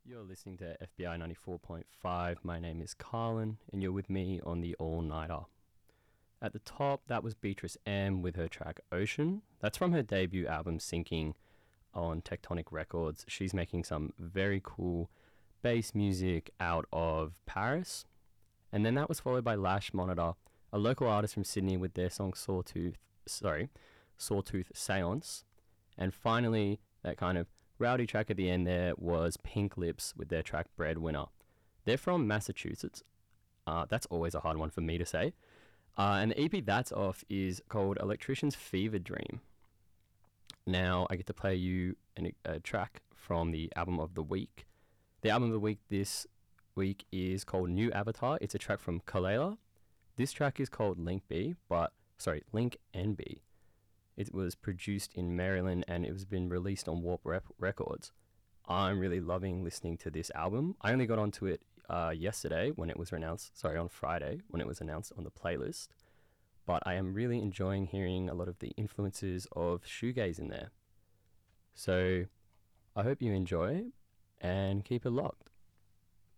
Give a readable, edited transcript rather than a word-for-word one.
You're listening to FBI 94.5. My name is Carlin, and you're with me on the All Nighter. At the top, that was Beatrice M with her track Ocean. That's from her debut album Sinking on Tectonic Records. She's making some very cool bass music out of Paris. And then that was followed by Lash Monitor, a local artist from Sydney, with their song Sawtooth Seance. And finally, that kind of rowdy track at the end there was Pink Lips with their track Breadwinner. They're from Massachusetts. That's always a hard one for me to say. And the EP that's off is called Electrician's Fever Dream. Now I get to play you a track from the album of the week. The album of the week this week is called New Avatar. It's a track from Kalela. This track is called Link NB. It was produced in Maryland and it was been released on Warp Records. I'm really loving listening to this album. I only got onto it yesterday when it was announced, on Friday when it was announced on the playlist. But I am really enjoying hearing a lot of the influences of shoegaze in there. So I hope you enjoy and keep it locked.